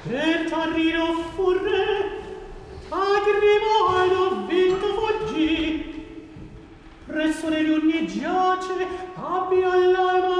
Per Tarrino furre, a Grimaldo vento fuggì. Presso le lune giace, abbia l'alma